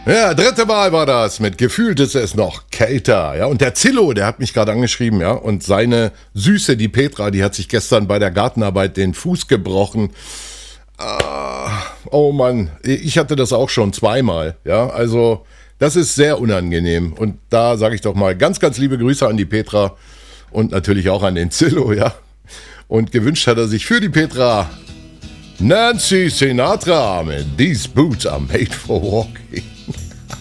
Ja, dritte Wahl war das. Mit gefühlt ist es noch kälter. Ja, und der Zillo, der hat mich gerade angeschrieben, ja. Und seine Süße, die Petra, die hat sich gestern bei der Gartenarbeit den Fuß gebrochen. Oh Mann, ich hatte das auch schon zweimal. Ja, also das ist sehr unangenehm. Und da sage ich doch mal ganz, ganz liebe Grüße an die Petra und natürlich auch an den Zillo, ja. Und gewünscht hat er sich für die Petra Nancy Sinatra mit These Boots are made for walking.